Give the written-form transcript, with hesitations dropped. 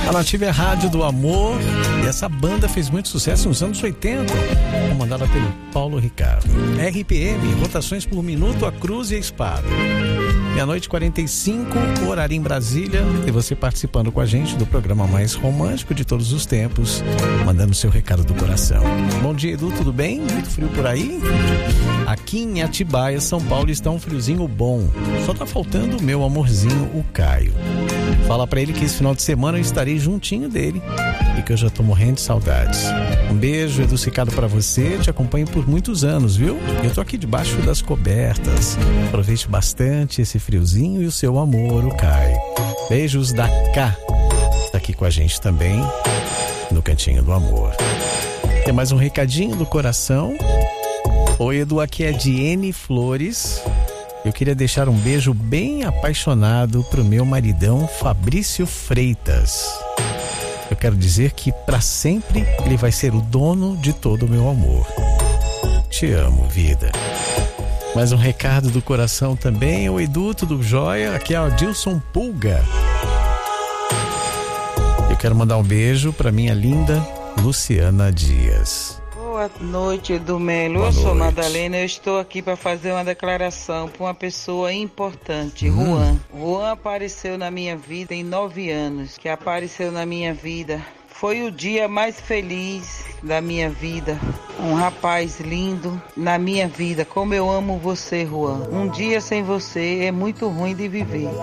A Nativa é a rádio do amor e essa banda fez muito sucesso nos anos 80, comandada pelo Paulo Ricardo. RPM, rotações por minuto, a cruz e a espada. Meia-noite 45, horário em Brasília, e você participando com a gente do programa mais romântico de todos os tempos, mandando seu recado do coração. Bom dia, Edu, tudo bem? Muito frio por aí? Aqui em Atibaia, São Paulo, está um friozinho bom. Só tá faltando o meu amorzinho, o Caio. Fala pra ele que esse final de semana eu estarei juntinho dele e que eu já tô morrendo de saudades. Um beijo, Edu Cicado, pra você. Te acompanho por muitos anos, viu? Eu tô aqui debaixo das cobertas. Aproveite bastante esse friozinho e o seu amor, o Caio. Beijos da Cá. Tá aqui com a gente também no Cantinho do Amor. Tem mais um recadinho do coração. Oi, Edu, aqui é Diene Flores. Eu queria deixar um beijo bem apaixonado pro meu maridão Fabrício Freitas. Eu quero dizer que para sempre ele vai ser o dono de todo o meu amor. Te amo, vida. Mais um recado do coração também. Oi, Edu, tudo jóia? Aqui é o Adilson Pulga. Eu quero mandar um beijo para minha linda Luciana Dias. Boa noite, Edu Melo. Eu sou Madalena, eu estou aqui para fazer uma declaração para uma pessoa importante, Juan. Juan apareceu na minha vida em 9 anos, que apareceu na minha vida. Foi o dia mais feliz da minha vida. Um rapaz lindo na minha vida. Como eu amo você, Juan. Um dia sem você é muito ruim de viver.